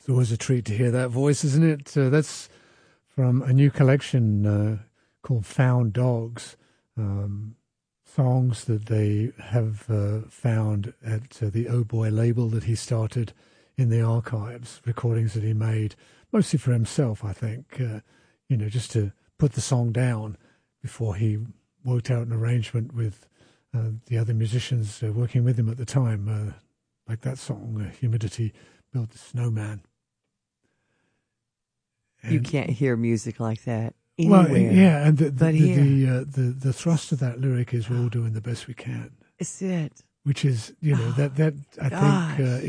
It's always a treat to hear that voice, isn't it? That's from a new collection called Found Dogs, songs that they have found at the Oh Boy label that he started in the archives, recordings that he made, mostly for himself, I think, just to put the song down before he worked out an arrangement with the other musicians working with him at the time, like that song, Humidity Built the Snowman. And, you can't hear music like that anywhere. Well, yeah, and the thrust of that lyric is we're all doing the best we can. It's it. Which is, that I think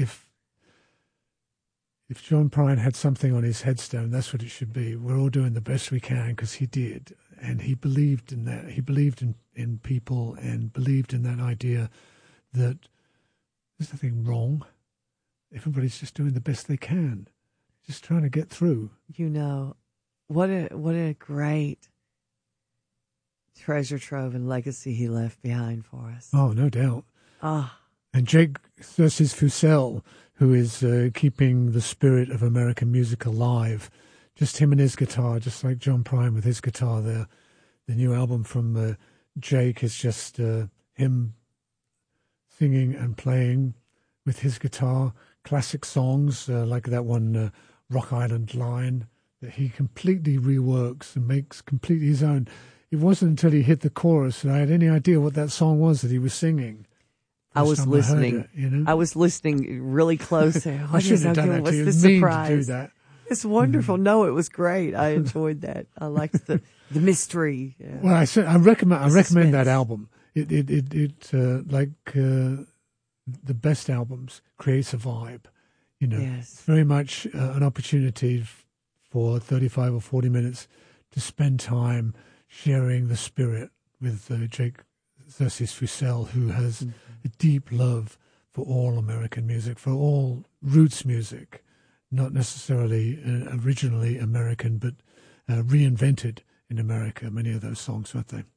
if John Prine had something on his headstone, that's what it should be. We're all doing the best we can, because he did. And he believed in that. He believed in people and believed in that idea that there's nothing wrong. Everybody's just doing the best they can, just trying to get through. What a great treasure trove and legacy he left behind for us. Oh, no doubt. Ah. And Jake Thirsis-Fousselle, who is keeping the spirit of American music alive, just him and his guitar, just like John Prine with his guitar there. The new album from Jake is just him singing and playing with his guitar, classic songs like that one, Rock Island Line, that he completely reworks and makes completely his own. It wasn't until he hit the chorus that I had any idea what that song was that he was singing. I was listening. I was listening really close. I shouldn't have done that What's to you. the It was mean surprise? to do that. It's wonderful. No, it was great. I enjoyed that. I liked the mystery. Yeah. Well, I recommend that album. It like the best albums creates a vibe. Yes. It's very much an opportunity for 35 or 40 minutes to spend time sharing the spirit with Jake Thirsis-Fousselle, who has a deep love for all American music, for all roots music, not necessarily originally American, but reinvented in America, many of those songs, weren't they?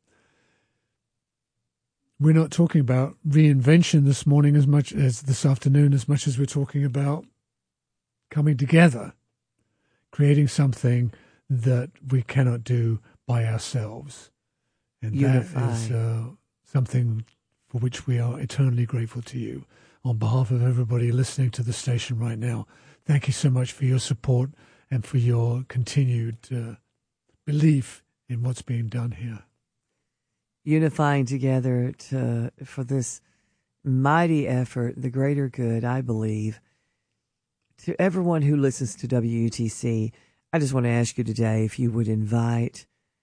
We're not talking about reinvention this morning as much as this afternoon, as much as we're talking about coming together, creating something that we cannot do by ourselves. And Unify. That is something for which we are eternally grateful to you. On behalf of everybody listening to the station right now, thank you so much for your support and for your continued belief in what's being done here. Unifying together for this mighty effort, the greater good, I believe. To everyone who listens to WUTC, I just want to ask you today if you would invite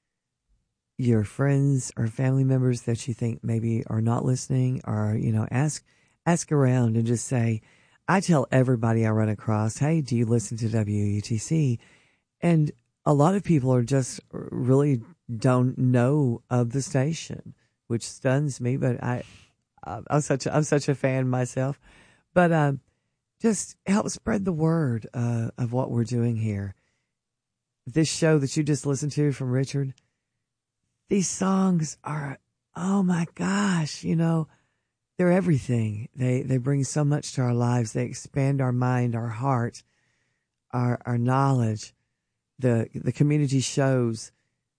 your friends or family members that you think maybe are not listening, or, ask around and just say, I tell everybody I run across, hey, do you listen to WUTC? And a lot of people are just really don't know of the station, which stuns me, but I'm such a fan myself. But just help spread the word of what we're doing here. This show that you just listened to from Richard, these songs are, oh my gosh, they're everything. They bring so much to our lives. They expand our mind, our heart, our knowledge. The community shows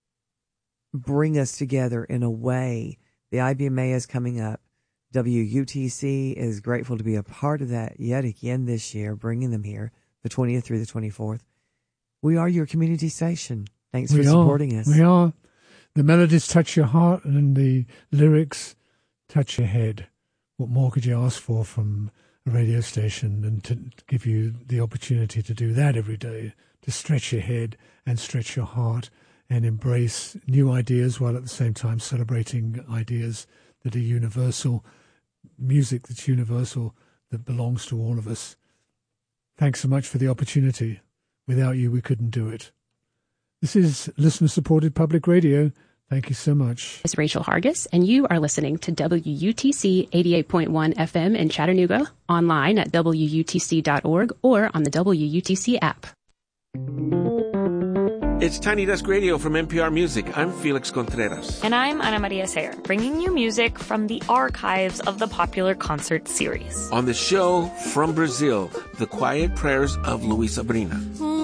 bring us together in a way. The IBMA is coming up. WUTC is grateful to be a part of that yet again this year, bringing them here the 20th through the 24th. We are your community station. Thanks for supporting us. We are. The melodies touch your heart and the lyrics touch your head. What more could you ask for from a radio station than to give you the opportunity to do that every day, to stretch your head and stretch your heart and embrace new ideas while at the same time celebrating ideas that are universal, music that's universal, that belongs to all of us. Thanks so much for the opportunity. Without you, we couldn't do it. This is listener-supported public radio. Thank you so much. It's Rachel Hargis, and you are listening to WUTC 88.1 FM in Chattanooga, online at WUTC.org or on the WUTC app. It's Tiny Desk Radio from NPR Music. I'm Felix Contreras. And I'm Ana Maria Sayer, bringing you music from the archives of the popular concert series. On the show, from Brazil, The Quiet Prayers of Luis Abrina.